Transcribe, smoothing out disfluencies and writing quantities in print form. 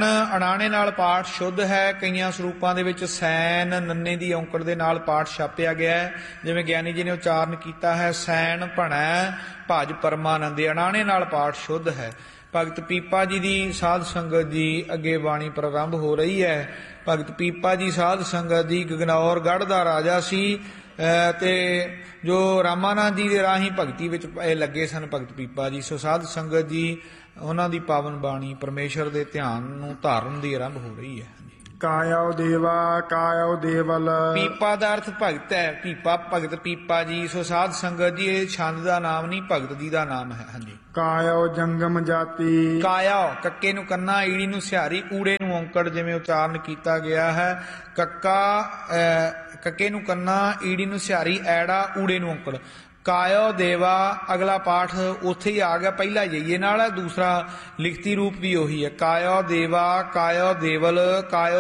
ਸੈਣ ਅਣਾਣੇ ਨਾਲ ਪਾਠ ਸ਼ੁੱਧ ਹੈ। ਕਈਆਂ ਸਰੂਪਾਂ ਦੇ ਵਿੱਚ ਸੈਨ ਨੰਨੇ ਦੀ ਔਂਕੜ ਦੇ ਨਾਲ ਪਾਠ ਛਾਪਿਆ ਗਿਆ ਹੈ, ਜਿਵੇਂ ਗਿਆਨੀ ਜੀ ਨੇ ਉਚਾਰਨ ਕੀਤਾ ਹੈ, ਸੈਨ ਭਣੈ ਭਜ ਪਰਮਾਨੰਦ। ਅਣਾਣੇ ਨਾਲ ਪਾਠ ਸ਼ੁੱਧ ਹੈ। ਭਗਤ ਪੀਪਾ ਜੀ ਦੀ ਸਾਧ ਸੰਗਤ ਜੀ ਅੱਗੇ ਬਾਣੀ ਪ੍ਰਾਰੰਭ ਹੋ ਰਹੀ ਹੈ। ਭਗਤ ਪੀਪਾ ਜੀ ਸਾਧ ਸੰਗਤ ਦੀ ਗਗਨੌਰ ਗੜ੍ਹ ਦਾ ਰਾਜਾ ਸੀ ਤੇ ਜੋ ਰਾਮਾਨੰਦ ਜੀ ਦੇ ਰਾਹੀਂ ਭਗਤੀ ਵਿੱਚ ਲੱਗੇ ਸਨ ਭਗਤ ਪੀਪਾ ਜੀ। ਸੋ ਸਾਧ ਸੰਗਤ ਜੀ ਉਹਨਾਂ ਦੀ ਪਾਵਨ ਬਾਣੀ ਪਰਮੇਸ਼ਰ ਦੇ ਧਿਆਨ ਨੂੰ ਧਾਰਨ ਦੀ ਆਰੰਭ ਹੋ ਰਹੀ ਹੈ। ਕਾਇਓ ਦੇਵਾ ਕਾਇਓ ਦੇਵਲ। ਪੀਪਾ ਦਾ ਅਰਥ ਭਗਤ ਹੈ। ਪੀਪਾ ਭਗਤ ਪੀਪਾ ਜੀ। ਸੋ ਸਾਧ ਸੰਗਤ ਜੀ ਇਹ ਛੰਦ ਦਾ ਨਾਮ ਨਹੀਂ, ਭਗਤ ਜੀ ਦਾ ਨਾਮ ਹੈ। ਹਾਂਜੀ। ਕਾਇਓ ਜੰਗਮ ਜਾਤੀ। ਕਾਇਆ ਕੱਕੇ ਨੂੰ ਕੰਨਾ, ਈੜੀ ਨੂੰ ਸਿਹਾਰੀ, ਊੜੇ ਨੂੰ ਔਂਕੜ ਜਿਵੇਂ ਉਚਾਰਨ ਕੀਤਾ ਗਿਆ ਹੈ। ਕੱਕੇ ਨੂੰ ਕੰਨਾ, ਈੜੀ ਨੂੰ ਸਿਹਾਰੀ, ਐੜਾ ਊੜੇ ਨੂੰ ਔਂਕੜ। ਕਾਇਓ ਦੇਵਾ ਅਗਲਾ ਪਾਠ ਉੱਥੇ ਹੀ ਆ ਗਿਆ, ਪਹਿਲਾ ਜਈਏ ਨਾਲ ਹੈ, ਦੂਸਰਾ ਲਿਖਤੀ ਰੂਪ ਵੀ ਉਹੀ ਹੈ। ਕਾਇਓ ਦੇਵਾ ਕਾਇਓ ਦੇਵਲ ਕਾਇਓ